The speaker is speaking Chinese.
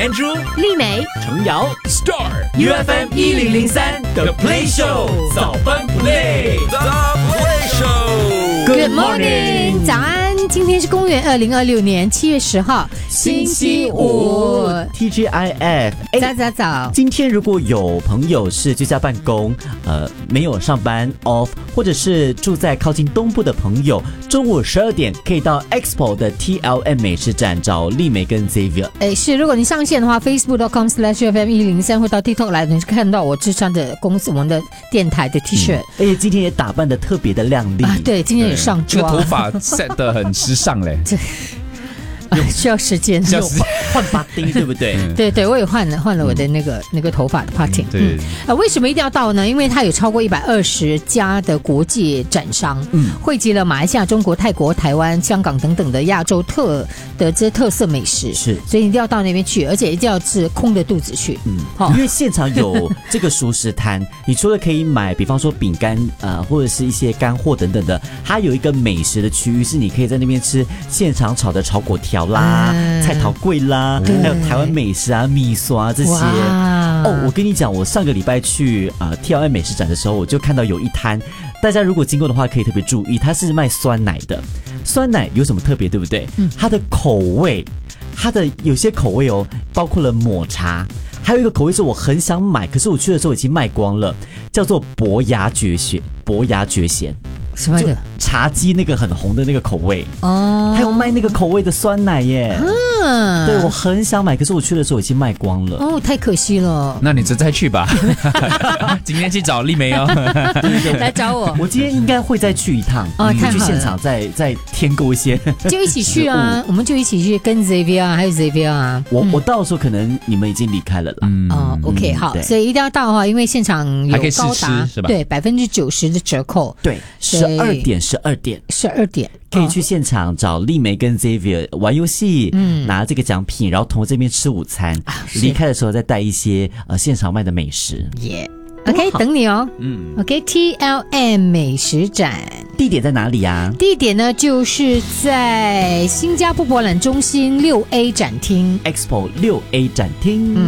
Andrew、 丽美、 程瑶、Star UFM 1003 The Play Show 早班 Play。The Play Show。Good morning， 早安！今天是公元2026年7月10号，星期五。 TGIF， 早。 今天如果有朋友是居家办公，没有上班 off， 或者是住在靠近东部的朋友，中午12点可以到 Expo 的 TLM 美食展找丽美跟 Xavier。 是，如果你上线的话 ，Facebook.com/UFM1003 会到 TikTok 来，你就看到我穿的公司我们的电台的 T 恤， 而且今天也打扮的特别的亮丽。 对，今天也上妆， 这个头发 set 得很时尚嘞。 需要时间， 换发钉，对不对？ 对，我也换了我的那个头发的 parting。为什么一定要到呢？因为它有超过120家的国际展商，汇集了马来西亚、中国、泰国、台湾、香港等等的亚洲这些特色美食， 是， 所以一定要到那边去，而且一定要是空着肚子去。 因为现场有这个熟食摊，你除了可以买，比方说饼干或者是一些干货等等的，它有一个美食的区域，是你可以在那边吃现场炒的炒粿条啦、菜头粿啦，还有台湾美食啊、米索啊这些。我跟你讲，我上个礼拜去TLM 美食展的时候，我就看到有一摊，大家如果经过的话可以特别注意，它是卖酸奶的。酸奶有什么特别，对不对？它的口味，它的有些口味包括了抹茶，还有一个口味是我很想买，可是我去的时候已经卖光了，叫做伯牙绝弦。 什么的？ 茶几那个很红的那个口味还有卖那个口味的酸奶耶。对，我很想买，可是我去的时候已经卖光了。 太可惜了。 那你就再去吧。今天去找丽梅来找我。 我今天应该会再去一趟，去现场再添购一些， 就一起去啊，我们就一起去跟 Xavier 啊，还有 Xavier 啊。 我到的时候可能你们已经离开了啦。 OK， 好，所以一定要到的话，因为现场有高达对90%的折扣。 对，12点可以去现场找丽梅跟 Xavier 玩游戏，拿这个奖品，然后同这边吃午餐，离开的时候再带一些现场卖的美食。 OK， 等你哦。OK， TLM 美食展地点在哪里啊？ 地点呢就是在新加坡博览中心6A 展厅 ，Expo 6A 展厅。